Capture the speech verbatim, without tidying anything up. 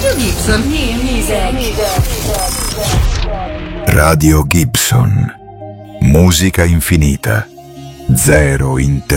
Gibson. New music. Radio Gibson. Musica infinita. Zero interventi.